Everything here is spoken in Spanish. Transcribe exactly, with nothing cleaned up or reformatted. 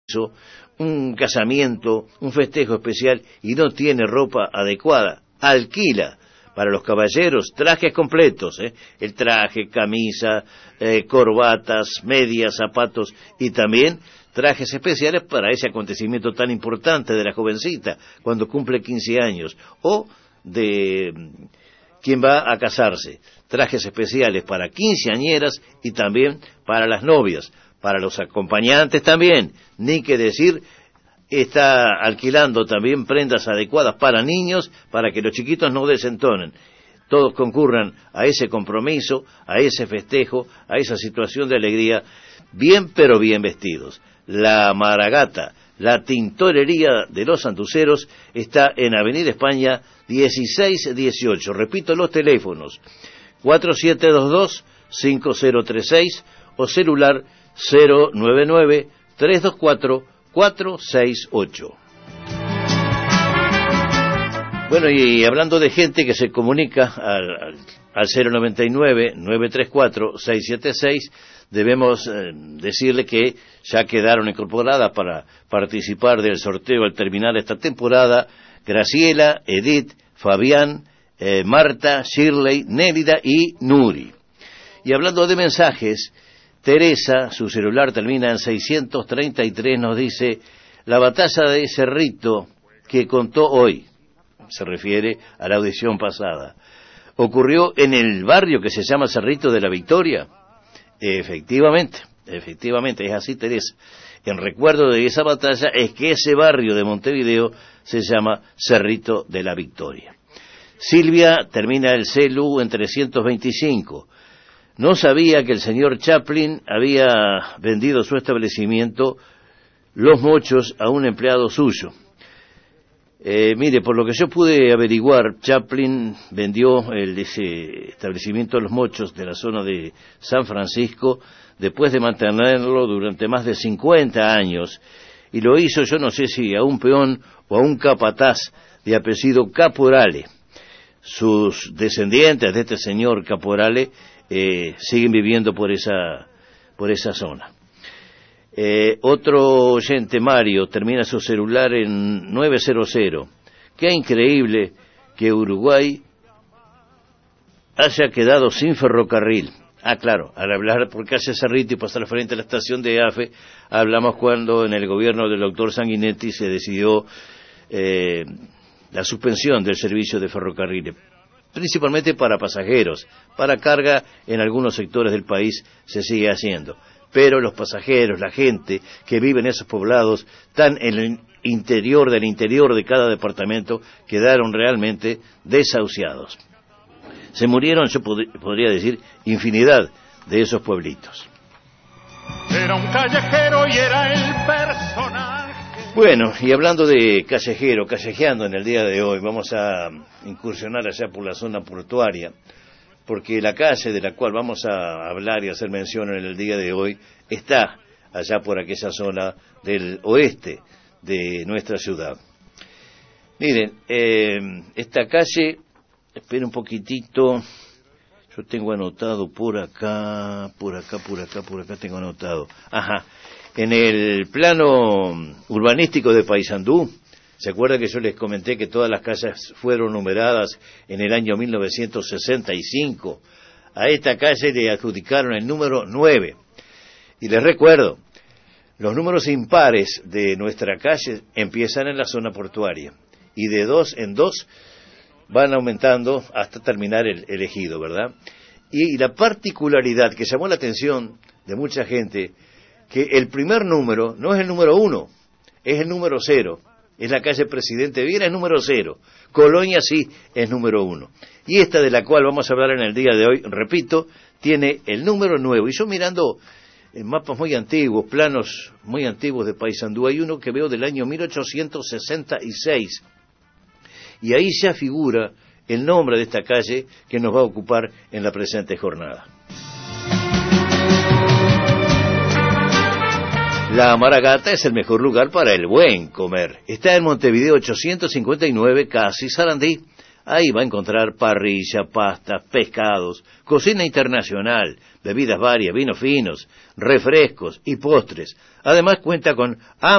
un casamiento, un festejo especial y no tiene ropa adecuada, alquila para los caballeros trajes completos, ¿eh? el traje, camisa, eh, corbatas, medias, zapatos y también trajes especiales para ese acontecimiento tan importante de la jovencita cuando cumple quince años o de quien va a casarse, trajes especiales para quinceañeras y también para las novias. Para los acompañantes también, ni que decir, está alquilando también prendas adecuadas para niños, para que los chiquitos no desentonen. Todos concurran a ese compromiso, a ese festejo, a esa situación de alegría, bien pero bien vestidos. La Maragata, la tintorería de los santuceros, está en Avenida España dieciséis dieciocho. Repito los teléfonos, cuatro siete dos dos cinco cero tres seis o celular cero nueve nueve tres dos cuatro cuatro seis ocho. Bueno, y hablando de gente que se comunica al, al, al cero noventa y nueve nueve tres cuatro seis siete seis, debemos eh, decirle que ya quedaron incorporadas para participar del sorteo al terminar esta temporada Graciela, Edith, Fabián, eh, Marta, Shirley, Nélida y Nuri. Y hablando de mensajes, Teresa, su celular termina en seiscientos treinta y tres, nos dice: la batalla de Cerrito que contó hoy, se refiere a la audición pasada, ocurrió en el barrio que se llama Cerrito de la Victoria. Efectivamente, efectivamente, es así, Teresa. En recuerdo de esa batalla es que ese barrio de Montevideo se llama Cerrito de la Victoria. Silvia termina el celu en trescientos veinticinco. No sabía que el señor Chaplin había vendido su establecimiento, Los Mochos, a un empleado suyo. Eh, mire, por lo que yo pude averiguar, Chaplin vendió el, ese establecimiento Los Mochos de la zona de San Francisco después de mantenerlo durante más de cincuenta años, y lo hizo, yo no sé si a un peón o a un capataz de apellido Caporale. Sus descendientes de este señor Caporale Eh, siguen viviendo por esa por esa zona. Eh, otro oyente, Mario, termina su celular en nueve cero cero. Qué increíble que Uruguay haya quedado sin ferrocarril. Ah, claro, al hablar por calle Cerrito y pasar frente a la estación de AFE, hablamos cuando en el gobierno del doctor Sanguinetti se decidió eh, la suspensión del servicio de ferrocarriles, principalmente para pasajeros. Para carga en algunos sectores del país se sigue haciendo, pero los pasajeros, la gente que vive en esos poblados tan en el interior del interior de cada departamento, quedaron realmente desahuciados. Se murieron, yo pod- podría decir, infinidad de esos pueblitos. Era un callejero y era el personaje. Bueno, y hablando de callejero, callejeando en el día de hoy, vamos a incursionar allá por la zona portuaria, porque la calle de la cual vamos a hablar y hacer mención en el día de hoy está allá por aquella zona del oeste de nuestra ciudad. Miren, eh, esta calle, esperen un poquitito, yo tengo anotado por acá, por acá, por acá, por acá tengo anotado, ajá. En el plano urbanístico de Paysandú, ¿se acuerda que yo les comenté que todas las calles fueron numeradas en el año mil novecientos sesenta y cinco? A esta calle le adjudicaron el número nueve. Y les recuerdo, los números impares de nuestra calle empiezan en la zona portuaria y de dos en dos van aumentando hasta terminar el, el ejido, ¿verdad? Y, y la particularidad que llamó la atención de mucha gente, que el primer número no es el número uno, es el número cero. Es la calle Presidente Viera, es número cero. Colonia sí es número uno. Y esta de la cual vamos a hablar en el día de hoy, repito, tiene el número nueve. Y yo mirando en mapas muy antiguos, planos muy antiguos de Paysandú, hay uno que veo del año mil ochocientos sesenta y seis. Y ahí ya figura el nombre de esta calle que nos va a ocupar en la presente jornada. La Maragata es el mejor lugar para el buen comer. Está en Montevideo ochocientos cincuenta y nueve, casi Sarandí. Ahí va a encontrar parrilla, pastas, pescados, cocina internacional, bebidas varias, vinos finos, refrescos y postres. Además cuenta con